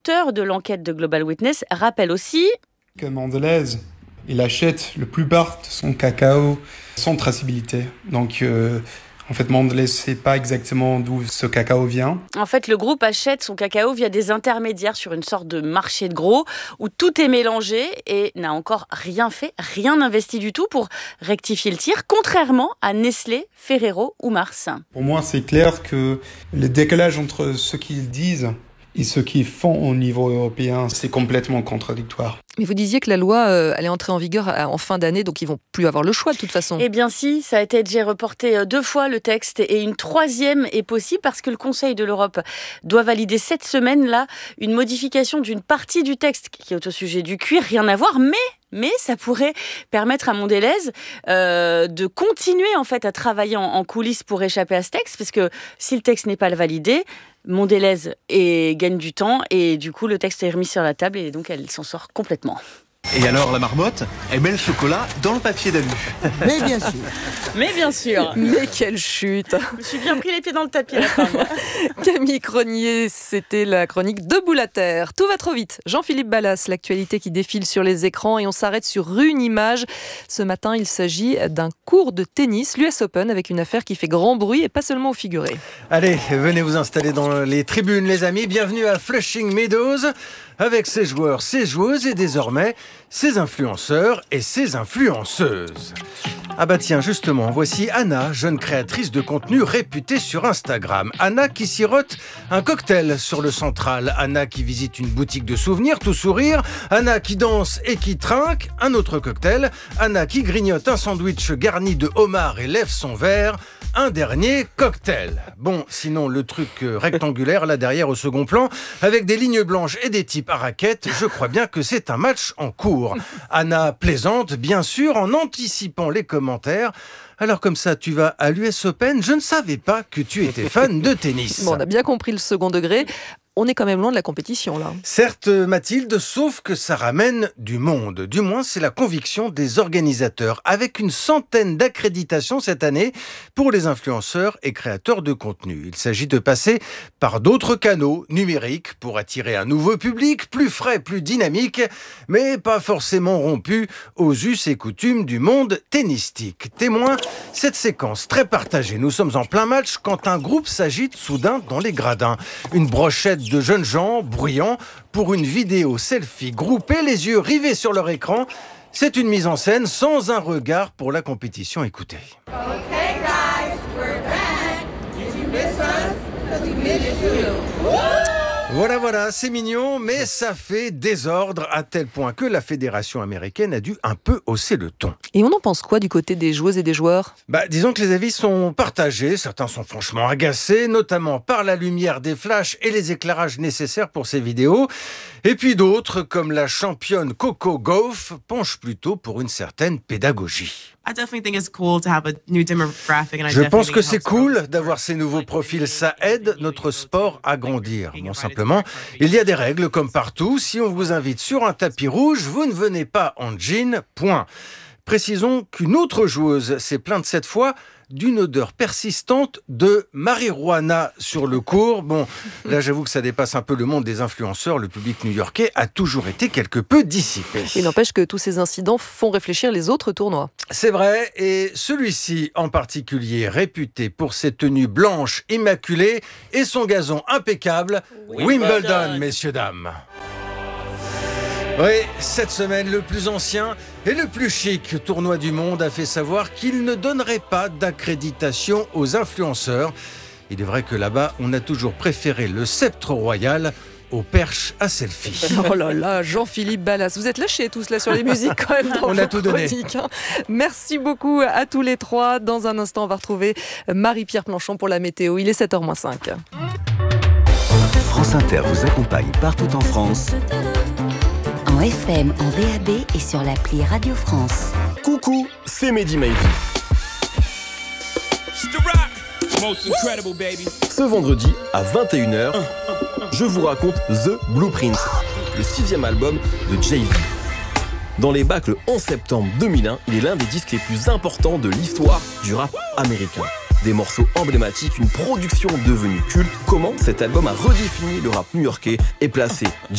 L'auteur de l'enquête de Global Witness rappelle aussi que Mondelez, il achète la plupart de son cacao sans traçabilité. Donc, en fait, Mondelez ne sait pas exactement d'où ce cacao vient. En fait, le groupe achète son cacao via des intermédiaires sur une sorte de marché de gros où tout est mélangé et n'a encore rien fait, rien investi du tout pour rectifier le tir, contrairement à Nestlé, Ferrero ou Mars. Pour moi, c'est clair que le décalage entre ce qu'ils disent et ce qu'ils font au niveau européen, c'est complètement contradictoire. Mais vous disiez que la loi allait entrer en vigueur en fin d'année, donc ils vont plus avoir le choix de toute façon. Eh bien si, ça a été déjà reporté 2 fois le texte et une 3e est possible parce que le Conseil de l'Europe doit valider cette semaine-là une modification d'une partie du texte qui est au sujet du cuir, rien à voir, mais ça pourrait permettre à Mondelez de continuer en fait à travailler en coulisses pour échapper à ce texte, parce que si le texte n'est pas validé, Mondelez gagne du temps et du coup le texte est remis sur la table et donc elle s'en sort complètement. Et alors la marmotte, elle met le chocolat dans le papier d'alu. Mais bien sûr. Mais bien sûr. Mais quelle chute. Je me suis bien pris les pieds dans le tapis à la fin. Camille Cronier, c'était la chronique Debout la Terre. Tout va trop vite. Jean-Philippe Ballas, l'actualité qui défile sur les écrans et on s'arrête sur une image. Ce matin, il s'agit d'un cours de tennis, l'US Open, avec une affaire qui fait grand bruit et pas seulement au figuré. Allez, venez vous installer dans les tribunes, les amis. Bienvenue à Flushing Meadows, avec ses joueurs, ses joueuses et désormais ses influenceurs et ses influenceuses. Ah bah tiens, justement, voici Anna, jeune créatrice de contenu réputée sur Instagram. Anna qui sirote un cocktail sur le central. Anna qui visite une boutique de souvenirs, tout sourire. Anna qui danse et qui trinque, un autre cocktail. Anna qui grignote un sandwich garni de homard et lève son verre. Un dernier cocktail. Bon, sinon le truc rectangulaire là derrière au second plan, avec des lignes blanches et des types à raquettes, je crois bien que c'est un match en cours. Anna plaisante, bien sûr, en anticipant les commentaires. Alors comme ça, tu vas à l'US Open, je ne savais pas que tu étais fan de tennis. Bon, on a bien compris le second degré. On est quand même loin de la compétition, là. Certes, Mathilde, sauf que ça ramène du monde. Du moins, c'est la conviction des organisateurs. Avec une centaine d'accréditations cette année pour les influenceurs et créateurs de contenu. Il s'agit de passer par d'autres canaux numériques pour attirer un nouveau public, plus frais, plus dynamique, mais pas forcément rompu aux us et coutumes du monde tennistique. Témoin, cette séquence très partagée. Nous sommes en plein match quand un groupe s'agite soudain dans les gradins. Une brochette de jeunes gens bruyants pour une vidéo selfie groupée, les yeux rivés sur leur écran. C'est une mise en scène sans un regard pour la compétition. Écoutez. Okay guys, we're back. Did you miss us? Because we missed you. Voilà, c'est mignon, mais ça fait désordre à tel point que la fédération américaine a dû un peu hausser le ton. Et on en pense quoi du côté des joueuses et des joueurs ? Disons que les avis sont partagés. Certains sont franchement agacés, notamment par la lumière des flashs et les éclairages nécessaires pour ces vidéos. Et puis d'autres, comme la championne Coco Gauff, penchent plutôt pour une certaine pédagogie. Je pense que c'est cool d'avoir ces nouveaux profils. Ça aide notre sport à grandir. Bon, simplement, il y a des règles comme partout. Si on vous invite sur un tapis rouge, vous ne venez pas en jean, point. Précisons qu'une autre joueuse s'est plainte cette fois d'une odeur persistante de marijuana sur le court. Bon, là j'avoue que ça dépasse un peu le monde des influenceurs. Le public new-yorkais a toujours été quelque peu dissipé. Il n'empêche que tous ces incidents font réfléchir les autres tournois. C'est vrai, et celui-ci en particulier, réputé pour ses tenues blanches immaculées et son gazon impeccable, Wimbledon, messieurs, dames. Oui, cette semaine, le plus ancien et le plus chic tournoi du monde a fait savoir qu'il ne donnerait pas d'accréditation aux influenceurs. Il est vrai que là-bas, on a toujours préféré le sceptre royal aux perches à selfie. Oh là là, Jean-Philippe Ballas, vous êtes lâchés tous là sur les musiques quand même dans on a tout donné. Merci beaucoup à tous les trois. Dans un instant, on va retrouver Marie-Pierre Planchon pour la météo. Il est 7h-5. France Inter vous accompagne partout en France. En FM, en DAB et sur l'appli Radio France. Coucou, c'est Mehdi Maizy. Ce vendredi à 21h, je vous raconte The Blueprint, le 6e album de Jay-Z. Dans les bacs le 11 septembre 2001, il est l'un des disques les plus importants de l'histoire du rap américain. Des morceaux emblématiques, une production devenue culte. Comment cet album a redéfini le rap new-yorkais et placé